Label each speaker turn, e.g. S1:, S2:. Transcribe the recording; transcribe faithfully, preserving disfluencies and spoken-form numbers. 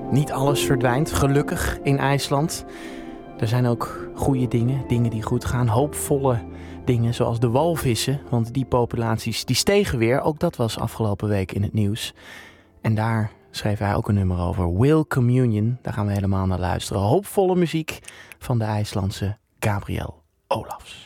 S1: niet alles verdwijnt, gelukkig, in IJsland. Er zijn ook goede dingen, dingen die goed gaan, hoopvolle dingen zoals de walvissen. Want die populaties die stegen weer, ook dat was afgelopen week in het nieuws. En daar schreef hij ook een nummer over, Will Communion. Daar gaan we helemaal naar luisteren. Hoopvolle muziek van de IJslandse Gabriel Olafs.